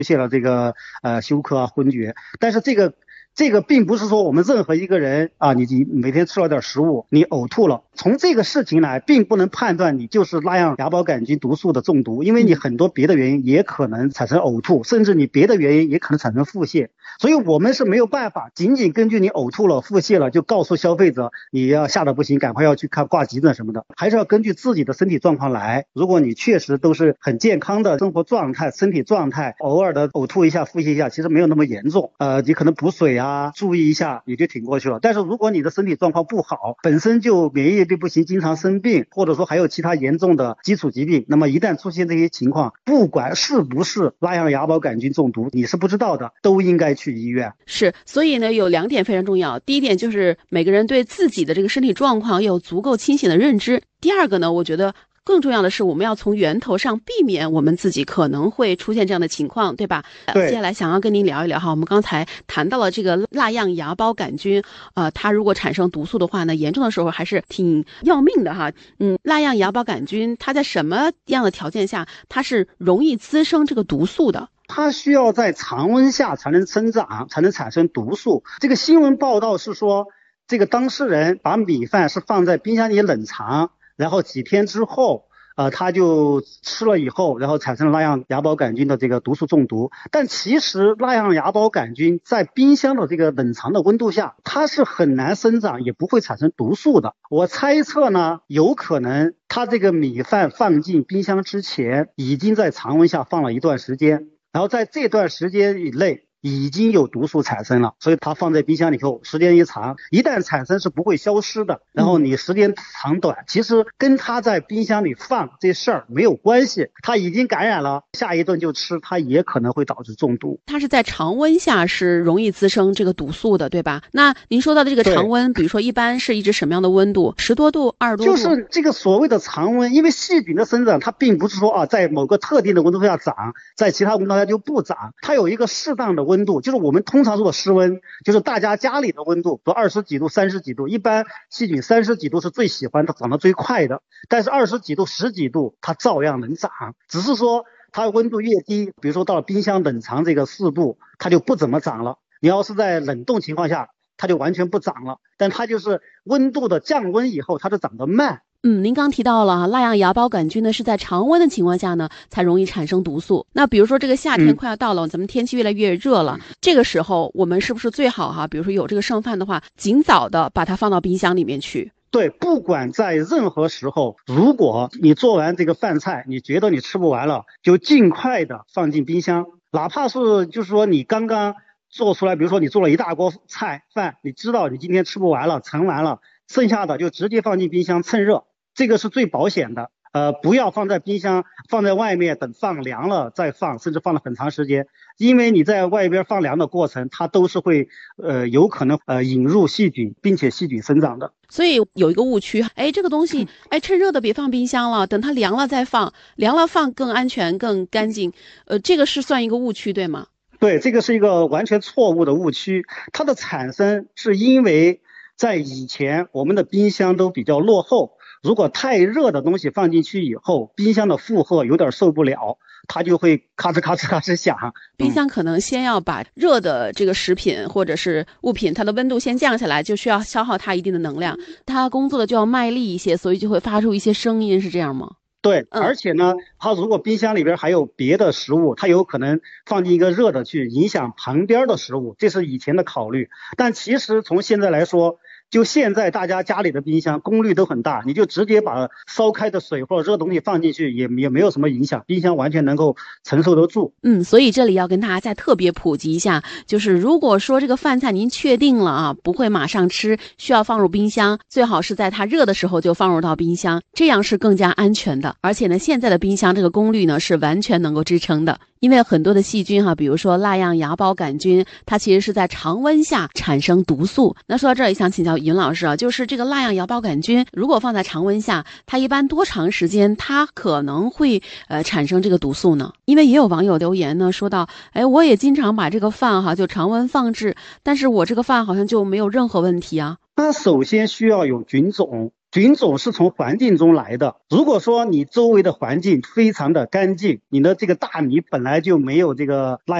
现了这个休克啊、昏厥。但是这个并不是说我们任何一个人啊，你每天吃了点食物，你呕吐了，从这个事情来，并不能判断你就是那样芽孢杆菌毒素的中毒，因为你很多别的原因也可能产生呕吐，甚至你别的原因也可能产生腹泻。所以我们是没有办法仅仅根据你呕吐了、腹泻了就告诉消费者你要吓得不行，赶快要去挂急诊什么的，还是要根据自己的身体状况来。如果你确实都是很健康的生活状态、身体状态，偶尔的呕吐一下、腹泻一下，其实没有那么严重，你可能补水啊，注意一下也就挺过去了。但是如果你的身体状况不好，本身就免疫力不行，经常生病，或者说还有其他严重的基础疾病，那么一旦出现这些情况，不管是不是拉样芽孢杆菌中毒，你是不知道的，都应该去医院。 是，所以呢，有2点非常重要。第一点就是每个人对自己的这个身体状况要有足够清醒的认知。第二个呢，我觉得更重要的是我们要从源头上避免我们自己可能会出现这样的情况，对吧？ 对。 接下来想要跟您聊一聊哈，我们刚才谈到了这个蜡样芽孢杆菌，它如果产生毒素的话呢，严重的时候还是挺要命的哈。蜡样芽孢杆菌它在什么样的条件下它是容易滋生这个毒素的？ 它需要在常温下才能生长，才能产生毒素。这个新闻报道是说，这个当事人把米饭是放在冰箱里冷藏，然后几天之后他就吃了以后，然后产生了蜡样芽孢杆菌的这个毒素中毒。但其实蜡样芽孢杆菌在冰箱的这个冷藏的温度下，它是很难生长，也不会产生毒素的。我猜测呢，有可能它这个米饭放进冰箱之前，已经在常温下放了一段时间，然后在这段时间以内已经有毒素产生了，所以它放在冰箱里后，时间一长，一旦产生是不会消失的。然后你时间长短，其实跟它在冰箱里放这事儿没有关系。它已经感染了，下一顿就吃，它也可能会导致中毒。 它是在常温下是容易滋生这个毒素的，对吧？那您说到的这个常温，比如说一般是一直什么样的温度？10多度、20多度？ 就是这个所谓的常温，因为细菌的生长，它并不是说在某个特定的温度下长，在其他温度下就不长，它有一个适当的温度，就是我们通常说的室温，就是大家家里的温度，说20几度、30几度，一般细菌30几度是最喜欢，它长得最快的，但是20几度、10几度它照样能长，只是说它温度越低，比如说到了冰箱冷藏这个4度，它就不怎么长了。你要是在冷冻情况下，它就完全不长了，但它就是温度的降温以后，它就长得慢。 您刚提到了蜡样芽孢杆菌呢是在常温的情况下呢才容易产生毒素。那比如说这个夏天快要到了，咱们天气越来越热了，这个时候我们是不是最好比如说有这个剩饭的话，尽早的把它放到冰箱里面去？ 对，不管在任何时候，如果你做完这个饭菜，你觉得你吃不完了，就尽快的放进冰箱，哪怕是就是说你刚刚做出来，比如说你做了一大锅饭，你知道你今天吃不完了，盛完了，剩下的就直接放进冰箱趁热，这个是最保险的。不要放在冰箱，放在外面等放凉了再放，甚至放了很长时间，因为你在外边放凉的过程，它都是会有可能引入细菌，并且细菌生长的。 所以有一个误区，这个东西趁热的别放冰箱了，等它凉了再放，凉了放更安全更干净，这个是算一个误区对吗？ 对，这个是一个完全错误的误区。它的产生是因为在以前我们的冰箱都比较落后，如果太热的东西放进去以后，冰箱的负荷有点受不了，它就会咔哧咔哧咔哧响。 冰箱可能先要把热的这个食品或者是物品它的温度先降下来，就需要消耗它一定的能量，它工作的就要卖力一些，所以就会发出一些声音，是这样吗？ 对，而且呢，它如果冰箱里边还有别的食物，它有可能放进一个热的去影响旁边的食物，这是以前的考虑。但其实从现在来说，就现在大家家里的冰箱功率都很大，你就直接把烧开的水或者热东西放进去也没有什么影响，冰箱完全能够承受得住。 所以这里要跟大家再特别普及一下，就是如果说这个饭菜您确定了不会马上吃，需要放入冰箱，最好是在它热的时候就放入到冰箱，这样是更加安全的。而且呢，现在的冰箱这个功率呢是完全能够支撑的。因为很多的细菌比如说蜡样芽孢杆菌，它其实是在常温下产生毒素。那说到这儿也想请教尹老师就是这个蜡样芽孢杆菌如果放在常温下，它一般多长时间它可能会产生这个毒素呢？因为也有网友留言呢说到，我也经常把这个饭就常温放置，但是我这个饭好像就没有任何问题啊。 它首先需要有菌种， 菌种是从环境中来的。如果说你周围的环境非常的干净，你的这个大米本来就没有这个拉